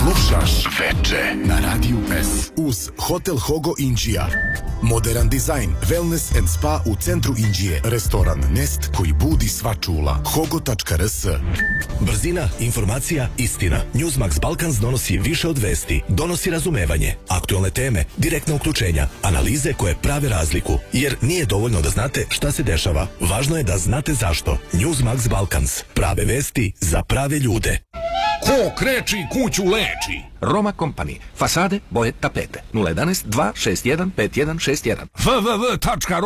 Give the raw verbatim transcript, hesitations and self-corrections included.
Slušaš Veče na Radiju S uz Hotel Hogo Inđija. Modern dizajn, wellness and spa u centru Inđije. Restoran Nest koji budi sva čula. hogo tačka r s. Brzina, informacija, istina. Newsmax Balkans donosi više od vesti. Donosi razumevanje, aktualne teme, direktna uključenja, analize koje prave razliku. Jer nije dovoljno da znate šta se dešava. Važno je da znate zašto. Newsmax Balkans. Prave vesti za prave ljude. Ko kreči kuću leči. Roma Company. Fasade, boje, tapete. nula jedan dva šest jedan pet jedan šest jedan. w w w tačka